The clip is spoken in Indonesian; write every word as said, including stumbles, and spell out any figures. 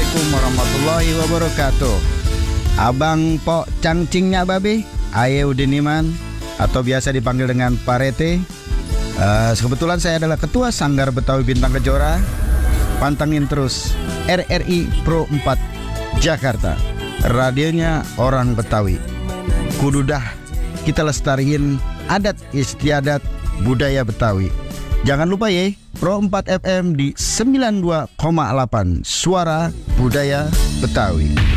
Assalamualaikum warahmatullahi wabarakatuh. Abang Pok Cangcingnya Babe, Aye Udiniman, atau biasa dipanggil dengan Parete. uh, Kebetulan saya adalah Ketua Sanggar Betawi Bintang Kejora. Pantengin terus R R I Pro empat Jakarta, radionya orang Betawi. Kududah kita lestariin adat istiadat budaya Betawi. Jangan lupa ya, Pro empat F M di sembilan puluh dua koma delapan Suara Budaya Betawi.